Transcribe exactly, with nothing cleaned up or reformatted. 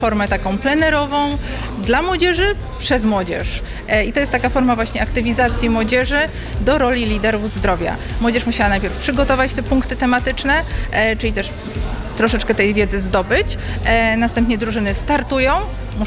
Formę taką plenerową dla młodzieży przez młodzież. I to jest taka forma właśnie aktywizacji młodzieży do roli liderów zdrowia. Młodzież musiała najpierw przygotować te punkty tematyczne, czyli też troszeczkę tej wiedzy zdobyć. Następnie drużyny startują,